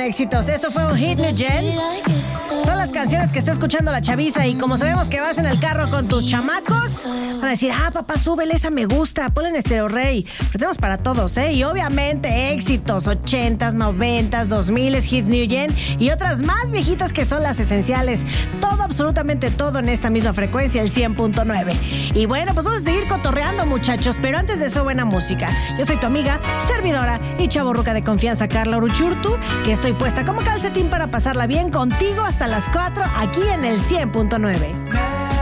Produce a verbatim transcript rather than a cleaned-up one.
éxitos. Esto fue un hit New Gen. Son las canciones que está escuchando la chaviza y como sabemos que vas en el carro con tus chamacos, van a decir, ah, papá, súbele, esa me gusta, ponle en Estéreo Rey. Pero tenemos para todos, ¿eh? Y obviamente éxitos, ochentas, noventas, dos miles, hits New Gen y otras más viejitas que son las esenciales. Todo, absolutamente todo en esta misma frecuencia, el cien punto nueve. Y bueno, pues vamos a seguir cotorreando, muchachos, pero antes de eso, buena música. Yo soy tu amiga, servidora y chavorruca de confianza, Carla Uruchurtu, que estoy puesta como calcetín para pasarla bien contigo hasta las cuatro aquí en el cien punto nueve.